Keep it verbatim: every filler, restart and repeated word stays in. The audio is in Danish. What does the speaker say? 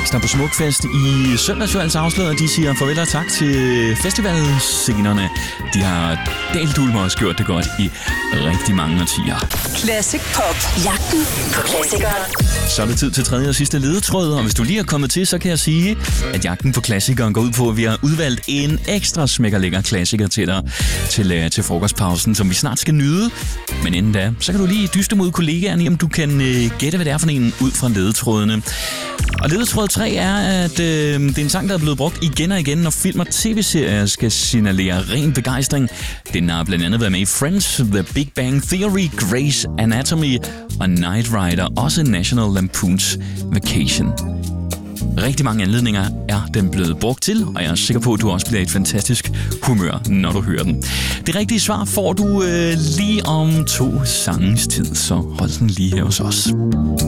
Ekstra på Smukfest i søndags jo altså afsløret, de siger farvel og tak til festivalscenerne. De har delt også gjort det godt i rigtig mange årtier. Classic Pop. Jagten på klassikeren. Så er det tid til tredje og sidste ledetråd, og hvis du lige er kommet til, så kan jeg sige, at jagten på klassikeren går ud på, at vi har udvalgt en ekstra smækkerlækker klassiker til dig til, til frokostpausen, som vi snart skal nyde. Men inden da, så kan du lige dyste mod kollegaerne, om du kan øh, gætte, hvad det er for en ud fra ledetrådene. Og ledetråd tre er, at øh, det er en sang, der er blevet brugt igen og igen, når film og tv-serier skal signalere ren begejstring. Den har blandt andet været med i Friends, The Big Bang Theory, Grey's Anatomy og Knight Rider, også National Lampoon's Vacation. Rigtig mange anledninger er den blevet brugt til, og jeg er sikker på, at du også bliver i et fantastisk humør, når du hører den. Det rigtige svar får du øh, lige om to sangens tid, så hold den lige her hos os.